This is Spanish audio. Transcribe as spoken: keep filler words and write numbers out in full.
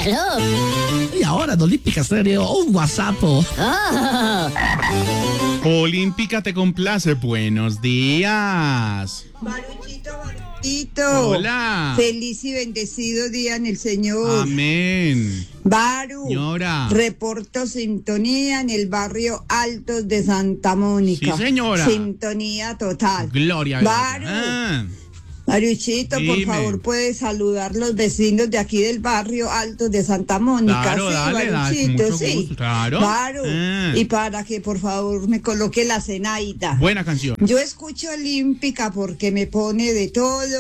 Hello. Y ahora en Olímpica Estéreo, un WhatsApp. Oh. Olímpica te complace. Buenos días. Baruchito, Baruchito. Hola. Feliz y bendecido día en el Señor. Amén. Baru. Señora. Reporto sintonía en el barrio Altos de Santa Mónica. Sí, señora. Sintonía total. Gloria a Dios. Baru. Ah. Baruchito, por Dime. favor, puede saludar los vecinos de aquí del barrio Altos de Santa Mónica. Claro, sí, dale, dale, Baruchito, con mucho sí. gusto, claro. Baru. Ah. Y para que por favor me coloque la cenaida. Buena canción. Yo escucho Olímpica porque me pone de todo.